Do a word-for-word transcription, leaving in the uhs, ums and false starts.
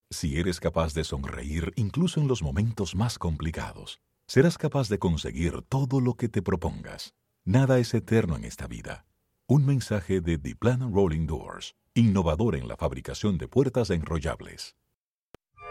Si eres capaz de sonreír incluso en los momentos más complicados, serás capaz de conseguir todo lo que te propongas. Nada es eterno en esta vida. Un mensaje de The Planet Rolling Doors, innovador en la fabricación de puertas enrollables.